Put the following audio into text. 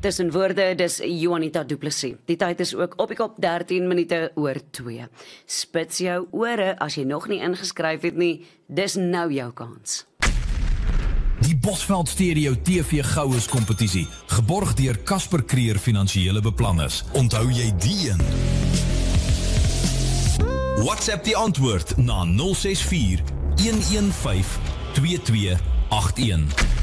Tussen woorde, dis Juanita Du Plessis. Die tyd is ook op die kop 13 minute oor 2. Spits jou ore as jy nog nie ingeskryf het nie, dis nou jou kans. Die Bosveld Stereo TV Goues kompetisie, geborg deur Casper Creer Finansiële Beplanners. Onthou jy die een? WhatsApp die antwoord na 064 115 2281.